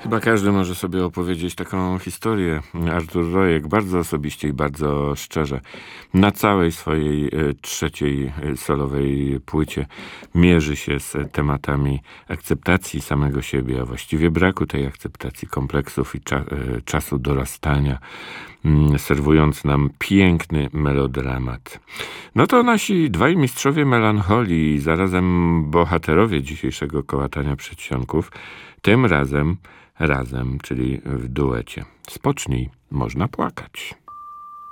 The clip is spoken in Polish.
Chyba każdy może sobie opowiedzieć taką historię. Artur Rojek bardzo osobiście i bardzo szczerze na całej swojej trzeciej solowej płycie mierzy się z tematami akceptacji samego siebie, a właściwie braku tej akceptacji, kompleksów i czasu dorastania, serwując nam piękny melodramat. No to nasi dwaj mistrzowie melancholii i zarazem bohaterowie dzisiejszego kołatania przedsionków, tym razem, czyli w duecie. Spocznij, można płakać.